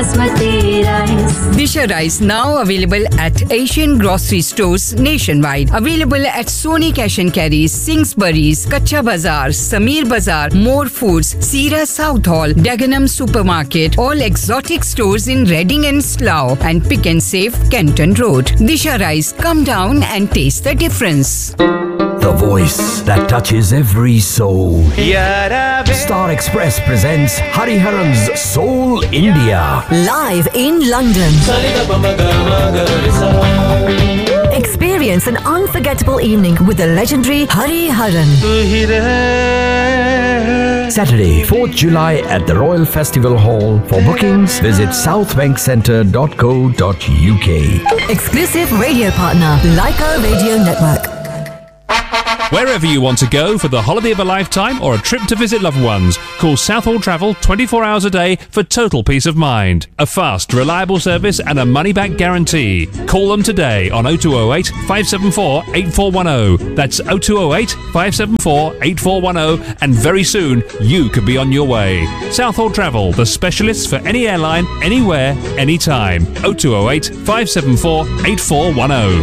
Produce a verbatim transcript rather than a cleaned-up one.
Disha Rice now available at Asian grocery stores nationwide. Available at Sony Cash and Carries, Singsbury's, Kacha Bazaar, Samir Bazaar, More Foods, Sira South Hall, Dagenham Supermarket, all exotic stores in Reading and Slough, and Pick and Save, Kenton Road. Disha Rice, come down and taste the difference. The voice that touches every soul. Star Express presents Hariharan's Soul India. Live in London. Experience an unforgettable evening with the legendary Hariharan. Saturday, fourth July at the Royal Festival Hall. For bookings, visit southbankcentre dot co dot uk. Exclusive radio partner, Leica Radio Network. Wherever you want to go for the holiday of a lifetime or a trip to visit loved ones, call Southall Travel twenty-four hours a day for total peace of mind. A fast, reliable service and a money-back guarantee. Call them today on oh two oh eight, five seven four, eight four one oh. That's oh two oh eight, five seven four, eight four one oh, and very soon you could be on your way. Southall Travel, the specialists for any airline, anywhere, anytime. oh two oh eight, five seven four, eight four one oh.